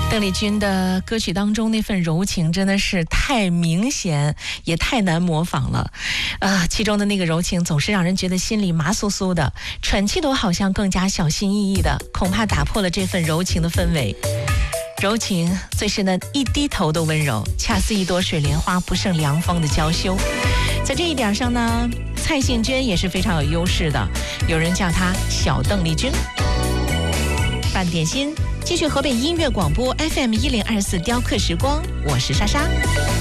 邓丽君的歌曲当中那份柔情真的是太明显，也太难模仿了。其中的那个柔情总是让人觉得心里麻酥酥的，喘气都好像更加小心翼翼的，恐怕打破了这份柔情的氛围。柔情最是那一低头的温柔，恰似一朵水莲花不胜凉风的娇羞。在这一点上呢，蔡幸娟也是非常有优势的，有人叫她小邓丽君。半点心继续河北音乐广播 FM1024 雕刻时光，我是莎莎。